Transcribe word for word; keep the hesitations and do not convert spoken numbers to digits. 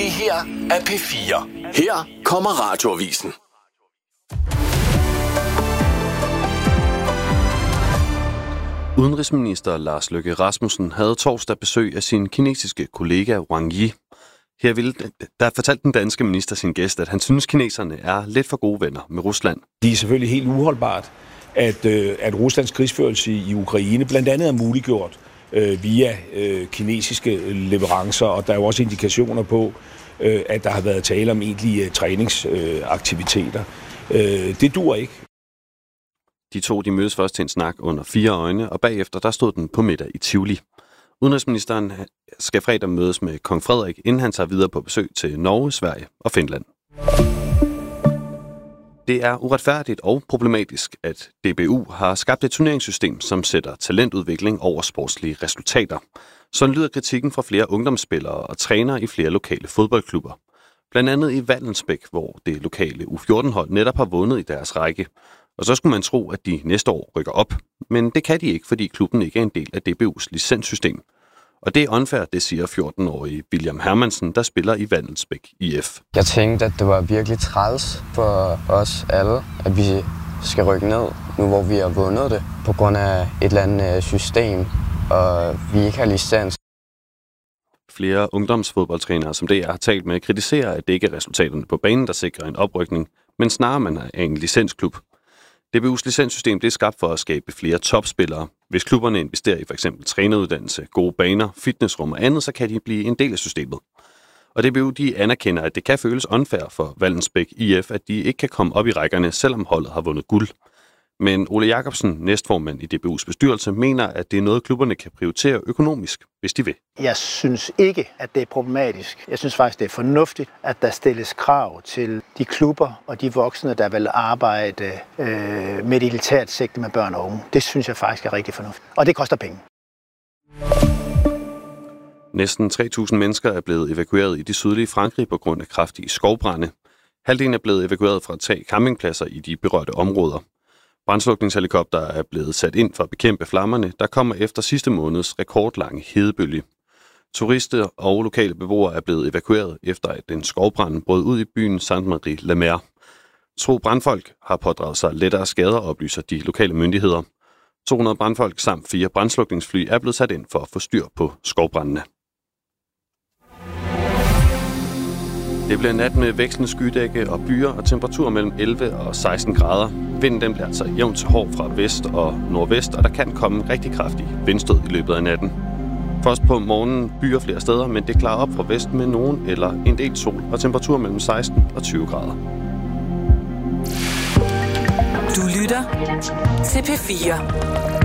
Det her er P fire. Her kommer Radioavisen. Udenrigsminister Lars Løkke Rasmussen havde torsdag besøg af sin kinesiske kollega Wang Yi. Her ville, der fortalte den danske minister sin gæst, at han synes, kineserne er lidt for gode venner med Rusland. Det er selvfølgelig helt uholdbart, at, øh, at Ruslands krigsførelse i Ukraine blandt andet er muliggjort øh, via øh, kinesiske leverancer, og der er jo også indikationer på, øh, at der har været tale om egentlige øh, træningsaktiviteter. Øh, det dur ikke. De to de mødes først til en snak under fire øjne, og bagefter der stod den på middag i Tivoli. Udenrigsministeren skal fredag mødes med kong Frederik, inden han tager videre på besøg til Norge, Sverige og Finland. Det er uretfærdigt og problematisk, at D B U har skabt et turneringssystem, som sætter talentudvikling over sportslige resultater. Sådan lyder kritikken fra flere ungdomsspillere og trænere i flere lokale fodboldklubber. Blandt andet i Vallensbæk, hvor det lokale U fjorten-hold netop har vundet i deres række. Og så skulle man tro, at de næste år rykker op. Men det kan de ikke, fordi klubben ikke er en del af D B U's licenssystem. Og det er unfair, det siger fjorten-årige William Hermansen, der spiller i Vallensbæk I F. Jeg tænkte, at det var virkelig træls for os alle, at vi skal rykke ned, nu hvor vi har vundet det, på grund af et eller andet system, og vi ikke har licens. Flere ungdomsfodboldtrænere, som det er, har talt med, kritiserer, at det ikke er resultaterne på banen, der sikrer en oprykning, men snarere man er en licensklub. D B U's licenssystem det er skabt for at skabe flere topspillere. Hvis klubberne investerer i f.eks. træneruddannelse, gode baner, fitnessrum og andet, så kan de blive en del af systemet. Og D B U de anerkender, at det kan føles unfair for Vallensbæk I F, at de ikke kan komme op i rækkerne, selvom holdet har vundet guld. Men Ole Jacobsen, næstformand i D B U's bestyrelse, mener, at det er noget, klubberne kan prioritere økonomisk, hvis de vil. Jeg synes ikke, at det er problematisk. Jeg synes faktisk, det er fornuftigt, at der stilles krav til de klubber og de voksne, der vil arbejde øh, med et elitært sigte med børn og unge. Det synes jeg faktisk er rigtig fornuftigt. Og det koster penge. Næsten tre tusind mennesker er blevet evakueret i det sydlige Frankrig på grund af kraftige skovbrande. Halvdelen er blevet evakueret fra tre campingpladser i de berørte områder. Brandslukningshelikopter er blevet sat ind for at bekæmpe flammerne, der kommer efter sidste måneds rekordlange hedebølge. Turister og lokale beboere er blevet evakueret efter at en skovbrand brød ud i byen Sainte-Marie-la-Mer. To brandfolk har pådraget sig lettere skader, oplyser de lokale myndigheder. to hundrede brandfolk samt fire brandslukningsfly er blevet sat ind for at få styr på skovbrandene. Det bliver nat med vekslende skydække og byer og temperaturer mellem elleve og seksten grader. Vinden den bliver altså jævnt til hård fra vest og nordvest, og der kan komme rigtig kraftig vindstød i løbet af natten. Først på morgenen byer flere steder, men det klarer op fra vest med nogen eller en del sol og temperaturer mellem seksten og tyve grader. Du lytter til P fire.